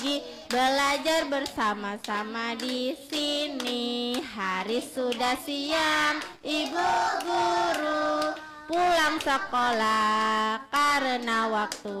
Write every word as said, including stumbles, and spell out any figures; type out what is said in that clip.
belajar bersama-sama di sini. Hari sudah siang, ibu guru pulang sekolah karena waktu